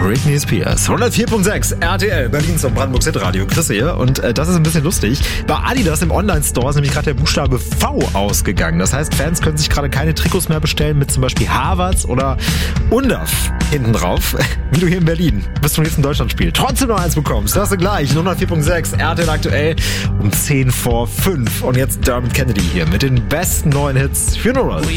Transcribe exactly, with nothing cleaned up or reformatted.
Britney Spears. hundertvier Komma sechs R T L, Berlin zum Brandenburgs Hitradio. Chris hier. Und äh, das ist ein bisschen lustig. Bei Adidas im Online-Store ist nämlich gerade der Buchstabe V ausgegangen. Das heißt, Fans können sich gerade keine Trikots mehr bestellen mit zum Beispiel Harvards oder Undav hinten drauf. Wie du hier in Berlin bis zum nächsten Deutschlandspiel trotzdem noch eins bekommst. Das ist gleich. hundertvier Komma sechs R T L aktuell um zehn vor fünf. Und jetzt Dermot Kennedy hier mit den besten neuen Hits. Funeral.